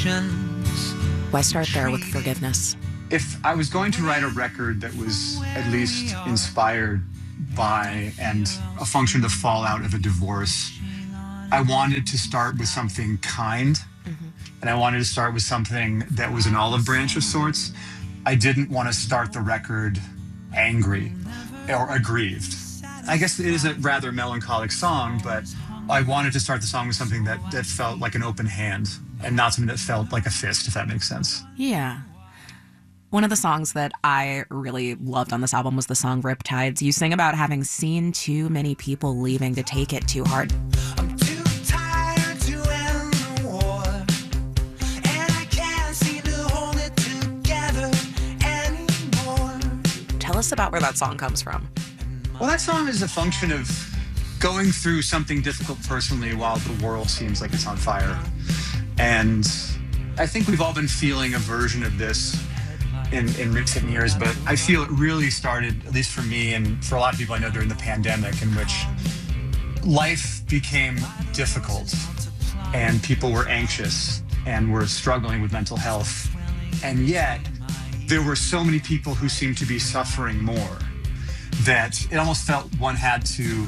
Why start there with Forgiveness? If I was going to write a record that was at least inspired by and a function of the fallout of a divorce, I wanted to start with something kind, and I wanted to start with something that was an olive branch of sorts. I didn't want to start the record angry or aggrieved. I guess it is a rather melancholic song, but I wanted to start the song with something that felt like an open hand and not something that felt like a fist, if that makes sense. Yeah. One of the songs that I really loved on this album was the song Riptides. You sing about having seen too many people leaving to take it too hard. I'm too tired to end the war, and I can't seem to hold it together anymore. Tell us about where that song comes from. Well, that song is a function of going through something difficult personally while the world seems like it's on fire. And I think we've all been feeling a version of this in recent years, but I feel it really started, at least for me and for a lot of people I know, during the pandemic, in which life became difficult and people were anxious and were struggling with mental health. And yet there were so many people who seemed to be suffering more that it almost felt one had to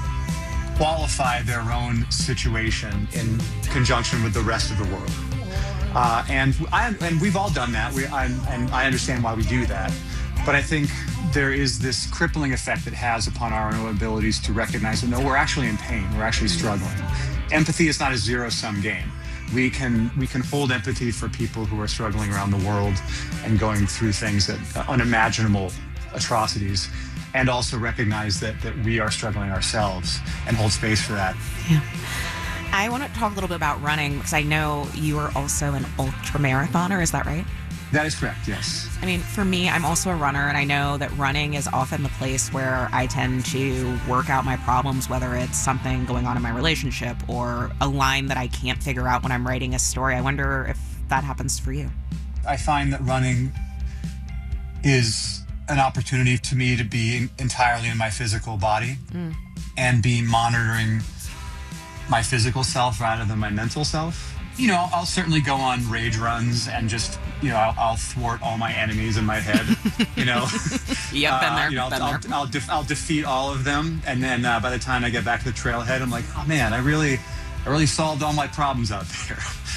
qualify their own situation in conjunction with the rest of the world. And we've all done that. And I understand why we do that. But I think there is this crippling effect it has upon our own abilities to recognize that, no, we're actually in pain. We're actually struggling. Empathy is not a zero-sum game. We can hold empathy for people who are struggling around the world and going through things that unimaginable atrocities, and also recognize that we are struggling ourselves and hold space for that. Yeah. I want to talk a little bit about running, because I know you are also an ultra marathoner. Is that right? That is correct, yes. I mean, for me, I'm also a runner, and I know that running is often the place where I tend to work out my problems, whether it's something going on in my relationship or a line that I can't figure out when I'm writing a story. I wonder if that happens for you. I find that running is an opportunity to me to be entirely in my physical body and be monitoring my physical self rather than my mental self. You know, I'll certainly go on rage runs and just, you know, I'll thwart all my enemies in my head, you know. Yep, been there, you know, I'll defeat all of them, and then by the time I get back to the trailhead, I'm like, oh man, I really solved all my problems out there.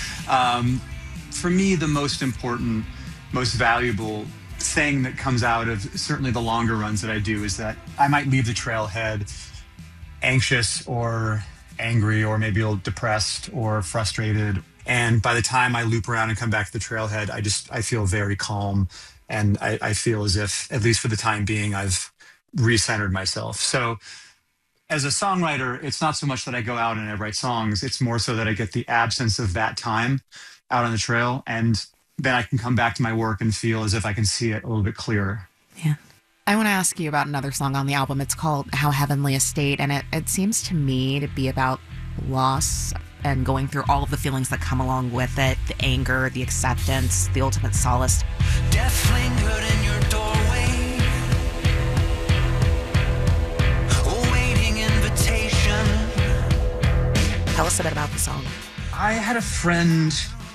For me, the most important, most valuable thing that comes out of certainly the longer runs that I do is that I might leave the trailhead anxious or angry or maybe a little depressed or frustrated. And by the time I loop around and come back to the trailhead, I feel very calm. And I feel as if, at least for the time being, I've recentered myself. So as a songwriter, it's not so much that I go out and I write songs. It's more so that I get the absence of that time out on the trail. And then I can come back to my work and feel as if I can see it a little bit clearer. Yeah. I want to ask you about another song on the album. It's called How Heavenly a State, and it seems to me to be about loss and going through all of the feelings that come along with it, the anger, the acceptance, the ultimate solace. Death lingered in your doorway, awaiting invitation. Tell us a bit about the song. I had a friend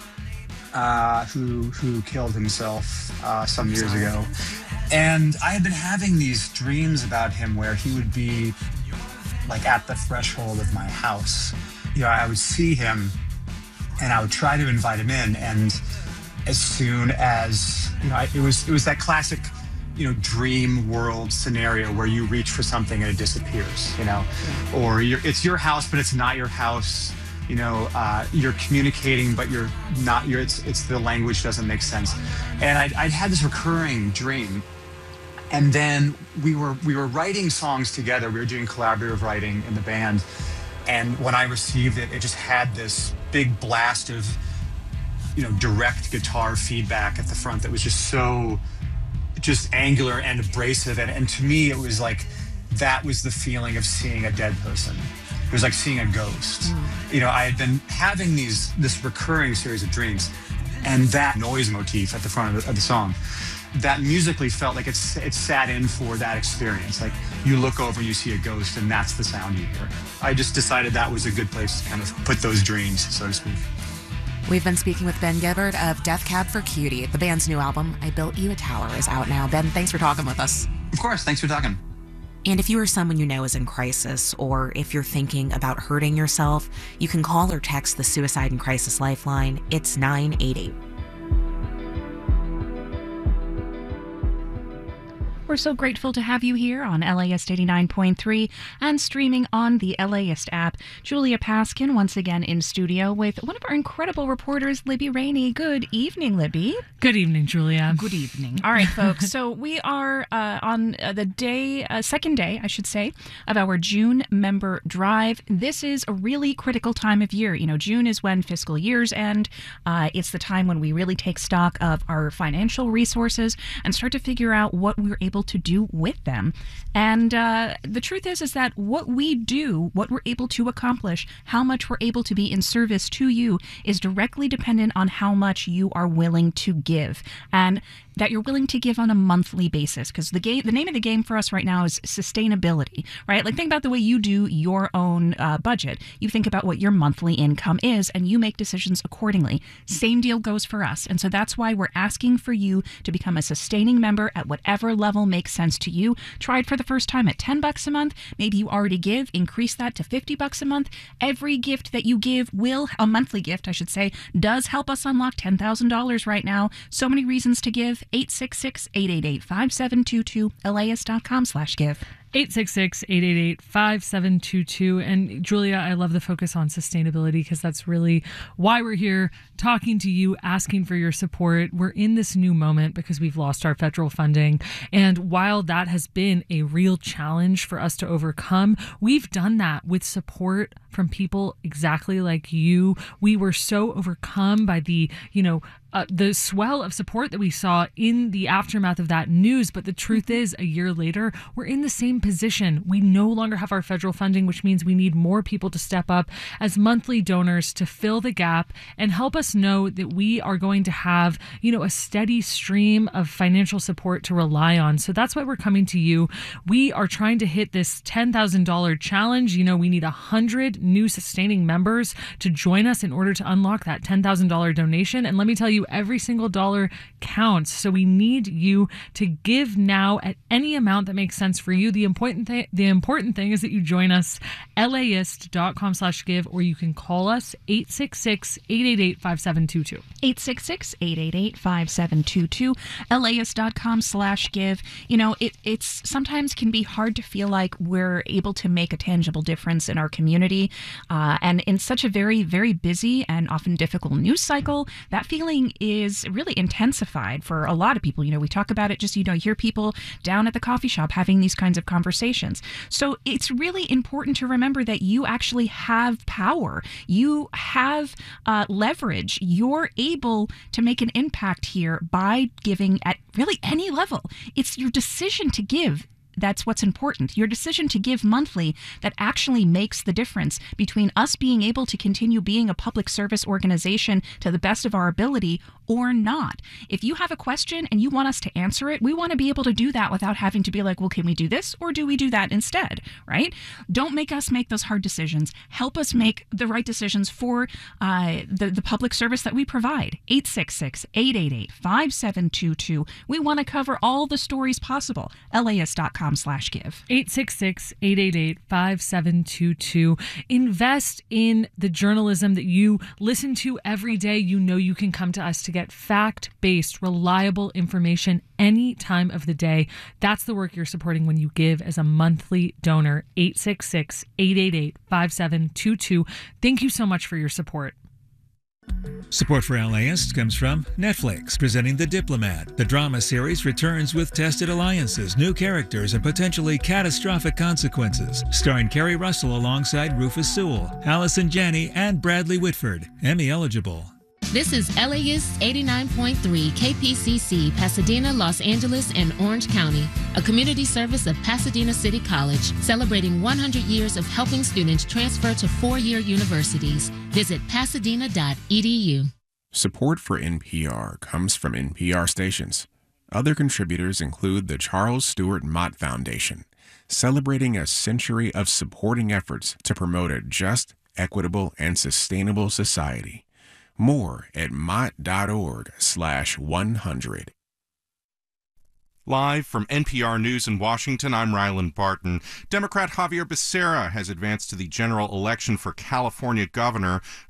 who killed himself some years ago. And I had been having these dreams about him where he would be like at the threshold of my house. You know, I would see him and I would try to invite him in. And as soon as, you know, it was that classic, you know, dream world scenario where you reach for something and it disappears, you know, or it's your house, but it's not your house. You know, you're communicating, but you're not. It's the language doesn't make sense. And I'd had this recurring dream, and then we were writing songs together. We were doing collaborative writing in the band, and when I received it, it just had this big blast of, you know, direct guitar feedback at the front that was just so, just angular and abrasive. And to me, it was like that was the feeling of seeing a dead person. It was like seeing a ghost. You know, I had been having this recurring series of dreams, and that noise motif at the front of the song, that musically felt like it sat in for that experience. Like you look over and you see a ghost, and that's the sound you hear. I just decided that was a good place to kind of put those dreams, so to speak. We've been speaking with Ben Gibbard of Death Cab for Cutie. The band's new album, I Built You a Tower, is out now. Ben, thanks for talking with us. Of course. Thanks for talking. And if you are someone you know is in crisis, or if you're thinking about hurting yourself, you can call or text the Suicide and Crisis Lifeline. It's 988. We're so grateful to have you here on LAist 89.3 and streaming on the LAist app. Julia Paskin once again in studio with one of our incredible reporters, Libby Rainey. Good evening, Libby. Good evening, Julia. Good evening. All right, folks. So we are on the second day, I should say, of our June member drive. This is a really critical time of year. You know, June is when fiscal years end. It's the time when we really take stock of our financial resources and start to figure out what we're able to do with them. And the truth is that what we do, what we're able to accomplish, how much we're able to be in service to you is directly dependent on how much you are willing to give. And that you're willing to give on a monthly basis, because the name of the game for us right now is sustainability, right? Like, think about the way you do your own budget. You think about what your monthly income is and you make decisions accordingly. Same deal goes for us. And so that's why we're asking for you to become a sustaining member at whatever level makes sense to you. Try it for the first time at $10 a month. Maybe you already give, increase that to $50 a month. Every gift that you give a monthly gift, I should say, does help us unlock $10,000 right now. So many reasons to give. 866-888-5722, LAist.com/give. 866-888-5722. And Julia, I love the focus on sustainability because that's really why we're here talking to you, asking for your support. We're in this new moment because we've lost our federal funding. And while that has been a real challenge for us to overcome, we've done that with support from people exactly like you. We were so overcome by the swell of support that we saw in the aftermath of that news. But the truth is, a year later, we're in the same position. We no longer have our federal funding, which means we need more people to step up as monthly donors to fill the gap and help us know that we are going to have, a steady stream of financial support to rely on. So that's why we're coming to you. We are trying to hit this $10,000 challenge. We need 100 new sustaining members to join us in order to unlock that $10,000 donation. And let me tell you, every single dollar counts. So we need you to give now at any amount that makes sense for you. The important thing is that you join us, LAist.com/give, or you can call us 866-888-5722. 866-888-5722, LAist.com/give. It's sometimes can be hard to feel like we're able to make a tangible difference in our community. And in such a very, very busy and often difficult news cycle, that feeling is really intensified for a lot of people. We talk about it just, hear people down at the coffee shop having these kinds of conversations. So it's really important to remember that you actually have power. You have leverage. You're able to make an impact here by giving at really any level. It's your decision to give. That's what's important. Your decision to give monthly that actually makes the difference between us being able to continue being a public service organization to the best of our ability or not. If you have a question and you want us to answer it, we want to be able to do that without having to be like, well, can we do this or do we do that instead, right? Don't make us make those hard decisions. Help us make the right decisions for the public service that we provide. 866-888-5722. We want to cover all the stories possible. LAist.com/give. 866-888-5722. Invest in the journalism that you listen to every day. You can come to us to get fact-based, reliable information any time of the day. That's the work you're supporting when you give as a monthly donor. 866-888-5722. Thank you so much for your support. Support for LAist comes from Netflix, presenting The Diplomat. The drama series returns with tested alliances, new characters, and potentially catastrophic consequences. Starring Kerry Russell alongside Rufus Sewell, Allison Janney, and Bradley Whitford. Emmy eligible. This is LAist 89.3 KPCC, Pasadena, Los Angeles, and Orange County, a community service of Pasadena City College, celebrating 100 years of helping students transfer to four-year universities. Visit pasadena.edu. Support for NPR comes from NPR stations. Other contributors include the Charles Stewart Mott Foundation, celebrating a century of supporting efforts to promote a just, equitable, and sustainable society. More at mott.org/100. Live from NPR News in Washington, I'm Ryland Barton. Democrat Javier Becerra has advanced to the general election for California governor.